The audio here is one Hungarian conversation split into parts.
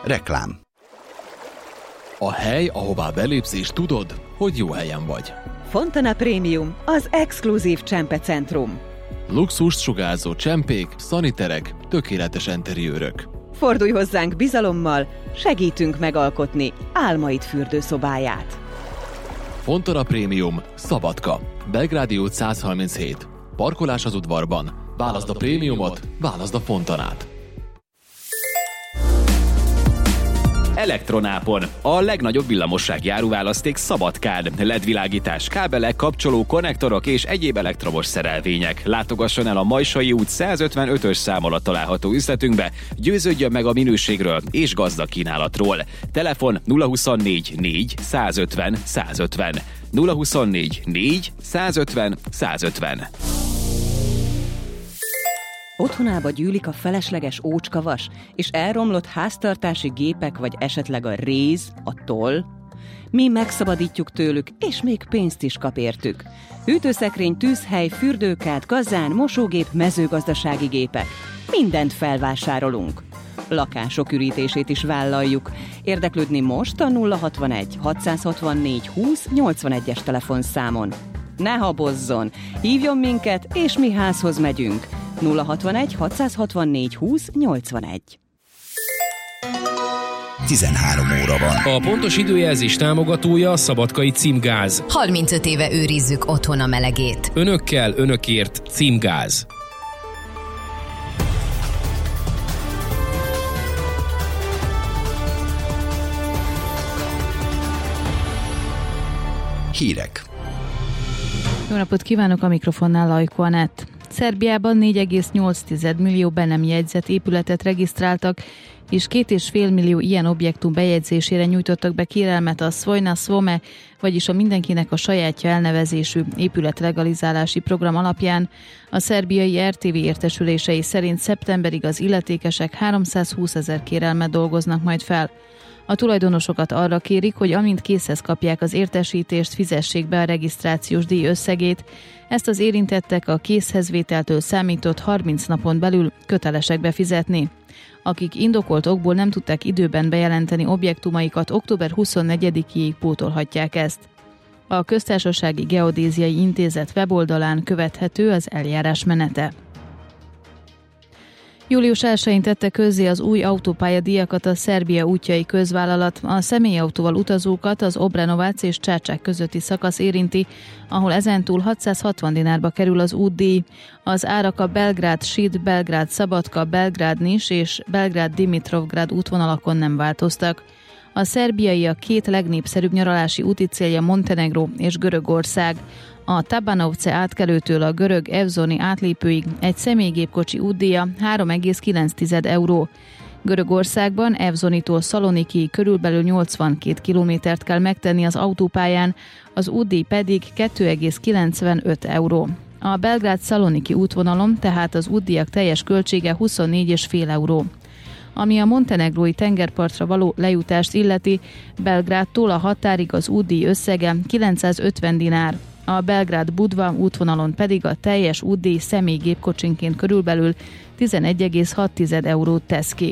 Reklám. A hely, ahová belépsz és tudod, hogy jó helyen vagy. Fontana Premium, az exkluzív csempecentrum. Luxust sugárzó csempék, szaniterek, tökéletes enteriőrök. Fordulj hozzánk bizalommal, segítünk megalkotni álmaid fürdőszobáját. Fontana Premium, Szabadka, Belgrádi út 137. Parkolás az udvarban. Válaszd a prémiumot, válaszd a Fontanát. Elektronápon. A legnagyobb villamossági áruválaszték Szabadkán. LED-világítás, kábelek, kapcsoló, konnektorok és egyéb elektromos szerelvények. Látogasson el a Majsai út 155-ös szám alatt található üzletünkbe, győződjön meg a minőségről és gazdag kínálatról. Telefon 024 4 150 150. 024 4 150 150. Otthonába gyűlik a felesleges ócskavas és elromlott háztartási gépek, vagy esetleg a réz, a toll? Mi megszabadítjuk tőlük, és még pénzt is kap értük. Hűtőszekrény, tűzhely, fürdőkád, kazán, mosógép, mezőgazdasági gépek. Mindent felvásárolunk. Lakások ürítését is vállaljuk. Érdeklődni most a 061 664 20 81-es telefonszámon. Ne habozzon! Hívjon minket, és mi házhoz megyünk. 061 664 20 81. 13 óra van. A pontos időjelzés támogatója a Szabadkai Címgáz. 35 éve őrizzük otthon a melegét. Önökkel, önökért Címgáz. Hírek. Jó napot kívánok, a mikrofonnál Lajko Anett. Szerbiában 4,8 millió be nem jegyzett épületet regisztráltak, és 2,5 millió ilyen objektum bejegyzésére nyújtottak be kérelmet a Svojna Svome, vagyis a mindenkinek a sajátja elnevezésű épületlegalizálási program alapján. A szerbiai RTV értesülései szerint szeptemberig az illetékesek 320 000 kérelmet dolgoznak majd fel. A tulajdonosokat arra kérik, hogy amint készhez kapják az értesítést, fizessék be a regisztrációs díj összegét. Ezt az érintettek a készhezvételtől számított 30 napon belül kötelesek befizetni. Akik indokolt okból nem tudták időben bejelenteni objektumaikat, október 24-ig pótolhatják ezt. A Köztársasági Geodéziai Intézet weboldalán követhető az eljárás menete. Július 1-én tette közzé az új autópályadíjakat a Szerbia útjai közvállalat. A személyautóval utazókat az Obrenovac és Csácsák közötti szakasz érinti, ahol ezentúl 660 dinárba kerül az útdíj. Az árak a Belgrád-Sid, Belgrád-Szabadka, Belgrád-Nis és Belgrád-Dimitrovgrad útvonalakon nem változtak. A szerbiai a két legnépszerűbb nyaralási úti célja Montenegró és Görögország. A Tabanovce átkelőtől a görög Evzoni átlépőig egy személygépkocsi útdíja 3,9 euró. Görögországban Evzonitól Szaloniki körülbelül 82 kilométert kell megtenni az autópályán, az útdíj pedig 2,95 euró. A Belgrád-Szaloniki útvonalon tehát az útdíjak teljes költsége 24,5 euró. Ami a montenegrói tengerpartra való lejutást illeti, Belgrádtól a határig az útdíj összege 950 dinár. A Belgrád-Budva útvonalon pedig a teljes útdíj személygépkocsinként körülbelül 11,6 eurót tesz ki.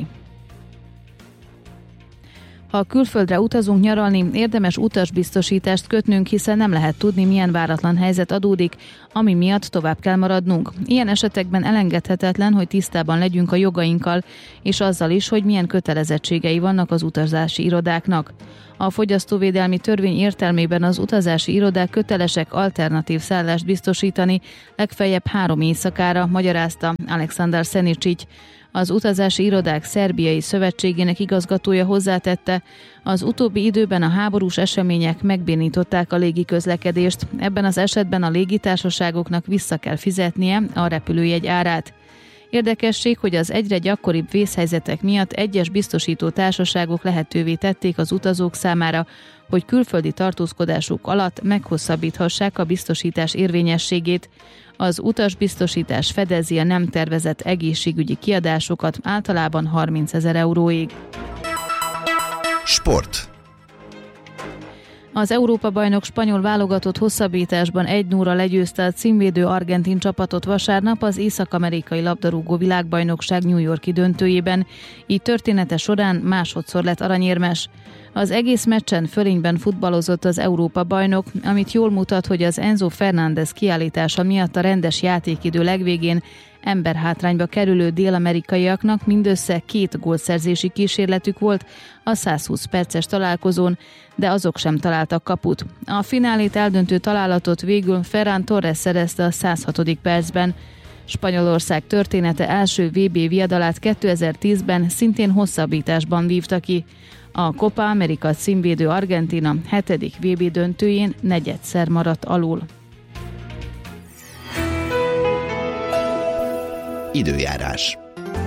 Ha külföldre utazunk nyaralni, érdemes utasbiztosítást kötnünk, hiszen nem lehet tudni, milyen váratlan helyzet adódik, ami miatt tovább kell maradnunk. Ilyen esetekben elengedhetetlen, hogy tisztában legyünk a jogainkkal, és azzal is, hogy milyen kötelezettségei vannak az utazási irodáknak. A fogyasztóvédelmi törvény értelmében az utazási irodák kötelesek alternatív szállást biztosítani, legfeljebb 3 éjszakára, magyarázta Aleksandar Szenicsics. Az utazási irodák szerbiai szövetségének igazgatója hozzátette, az utóbbi időben a háborús események megbénították a légiközlekedést, ebben az esetben a légitársaságoknak vissza kell fizetnie a repülőjegy árát. Érdekesség, hogy az egyre gyakoribb vészhelyzetek miatt egyes biztosító társaságok lehetővé tették az utazók számára, hogy külföldi tartózkodásuk alatt meghosszabbíthassák a biztosítás érvényességét. Az utasbiztosítás fedezi a nem tervezett egészségügyi kiadásokat általában 30 000 euróig. Sport. Az Európa-bajnok spanyol válogatott hosszabbításban 1-0-ra legyőzte a címvédő argentin csapatot vasárnap az észak-amerikai labdarúgó világbajnokság New York-i döntőjében, így története során másodszor lett aranyérmes. Az egész meccsen fölényben futballozott az Európa-bajnok, amit jól mutat, hogy az Enzo Fernández kiállítása miatt a rendes játékidő legvégén emberhátrányba kerülő dél-amerikaiaknak mindössze 2 gólszerzési kísérletük volt a 120 perces találkozón, de azok sem találtak kaput. A finálét eldöntő találatot végül Ferran Torres szerezte a 106. percben. Spanyolország története első VB viadalát 2010-ben szintén hosszabbításban vívta ki. A Copa America címvédő Argentína 7. VB döntőjén negyedszer maradt alul. Időjárás.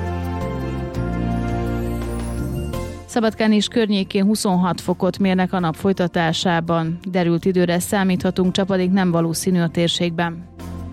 Szabadkán és környékén 26 fokot mérnek a nap folytatásában. Derült időre számíthatunk, csapadék nem valószínű a térségben.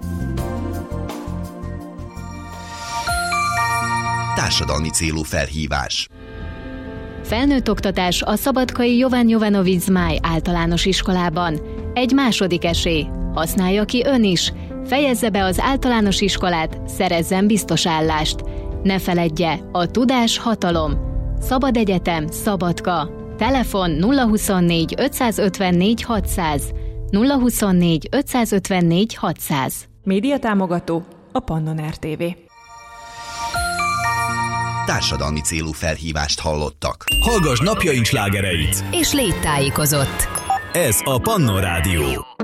Társadalmi célú felhívás. Felnőtt oktatás a szabadkai Jovan Jovanovic Zmáj általános iskolában. Egy második esély. Használja ki ön is. Fejezze be az általános iskolát, szerezzen biztos állást. Ne feledje, a tudás hatalom. Szabad Egyetem, Szabadka. Telefon 024 554 600. 024 554 600. Média támogató a Pannon RTV. Társadalmi célú felhívást hallottak. Hallgass napjaink slágereit! És légy tájékozott! Ez a Pannon Rádió.